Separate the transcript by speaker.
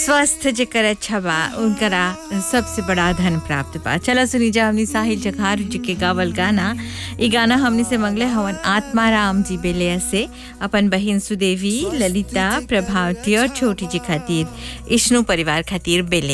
Speaker 1: स्वस्थ जेकर अच्छा बा उनकरा सबसे बड़ा धन प्राप्त बा। चला सुनी जा हमनी साहिल जखार जी के गावल गाना। ई गाना हमनी से मंगले हवन आत्माराम जी बेलिया से अपन बहिन सुदेवी, ललिता, प्रभावती और छोटी जी खातिर, इश्नु परिवार खातिर बेले।